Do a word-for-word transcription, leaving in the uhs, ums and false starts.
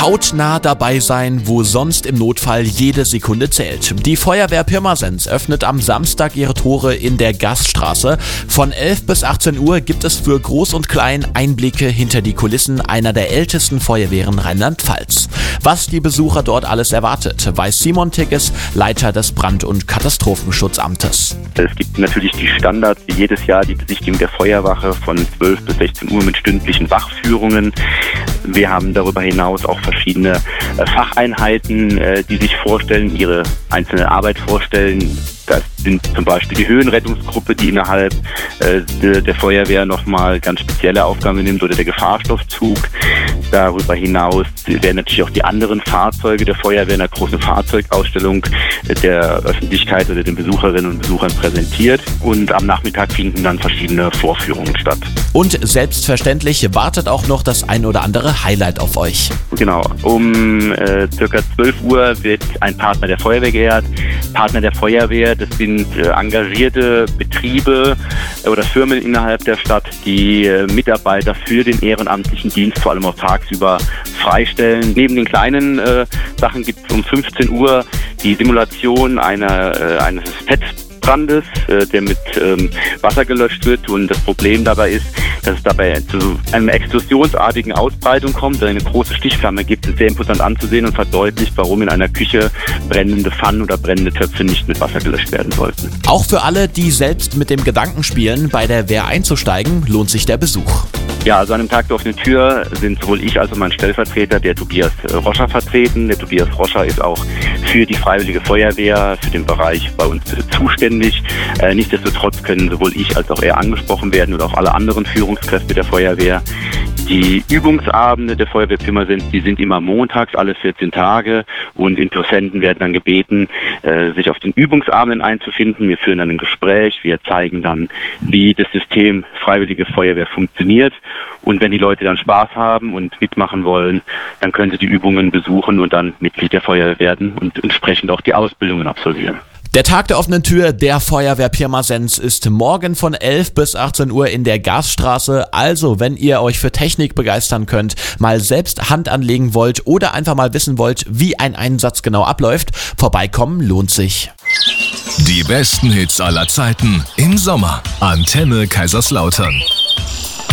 Hautnah dabei sein, wo sonst im Notfall jede Sekunde zählt. Die Feuerwehr Pirmasens öffnet am Samstag ihre Tore in der Gaststraße. Von elf bis achtzehn Uhr gibt es für Groß und Klein Einblicke hinter die Kulissen einer der ältesten Feuerwehren Rheinland-Pfalz. Was die Besucher dort alles erwartet, weiß Simon Tigges, Leiter des Brand- und Katastrophenschutzamtes. Es gibt natürlich die Standards, wie jedes Jahr die Besichtigung der Feuerwache von zwölf bis sechzehn Uhr mit stündlichen Wachführungen. Wir haben darüber hinaus auch verschiedene äh, Facheinheiten, äh, die sich vorstellen, ihre einzelne Arbeit vorstellen. Das sind zum Beispiel die Höhenrettungsgruppe, die innerhalb äh, de, der Feuerwehr nochmal ganz spezielle Aufgaben nimmt, oder der Gefahrstoffzug. Darüber hinaus werden natürlich auch die anderen Fahrzeuge der Feuerwehr in einer großen Fahrzeugausstellung der Öffentlichkeit oder den Besucherinnen und Besuchern präsentiert. Und am Nachmittag finden dann verschiedene Vorführungen statt. Und selbstverständlich wartet auch noch das ein oder andere Highlight auf euch. Genau, um äh, ca. zwölf Uhr wird ein Partner der Feuerwehr geehrt. Partner der Feuerwehr, das sind äh, engagierte Betriebe äh, oder Firmen innerhalb der Stadt, die äh, Mitarbeiter für den ehrenamtlichen Dienst, vor allem auch tagsüber, freistellen. Neben den kleinen äh, Sachen gibt es um fünfzehn Uhr die Simulation einer, äh, eines Fettbrandes, äh, der mit ähm, Wasser gelöscht wird. Und das Problem dabei ist, dass es dabei zu einer explosionsartigen Ausbreitung kommt, eine große Stichflamme gibt. Es ist sehr imposant anzusehen und verdeutlicht, warum in einer Küche brennende Pfannen oder brennende Töpfe nicht mit Wasser gelöscht werden sollten. Auch für alle, die selbst mit dem Gedanken spielen, bei der Wehr einzusteigen, lohnt sich der Besuch. Ja, also an dem Tag der offenen Tür sind sowohl ich als auch mein Stellvertreter, der Tobias Roscher, vertreten. Der Tobias Roscher ist auch für die Freiwillige Feuerwehr, für den Bereich bei uns zuständig. Äh, nichtsdestotrotz können sowohl ich als auch er angesprochen werden oder auch alle anderen Führungskräfte der Feuerwehr. Die Übungsabende der Feuerwehr Pirmasens, die sind immer montags, alle vierzehn Tage, und Interessenten werden dann gebeten, äh, sich auf den Übungsabenden einzufinden. Wir führen dann ein Gespräch, wir zeigen dann, wie das System Freiwillige Feuerwehr funktioniert, und wenn die Leute dann Spaß haben und mitmachen wollen, dann können sie die Übungen besuchen und dann Mitglied der Feuerwehr werden und entsprechend auch die Ausbildungen absolvieren. Der Tag der offenen Tür der Feuerwehr Pirmasens ist morgen von elf bis achtzehn Uhr in der Gasstraße. Also, wenn ihr euch für Technik begeistern könnt, mal selbst Hand anlegen wollt oder einfach mal wissen wollt, wie ein Einsatz genau abläuft, vorbeikommen lohnt sich. Die besten Hits aller Zeiten im Sommer. Antenne Kaiserslautern.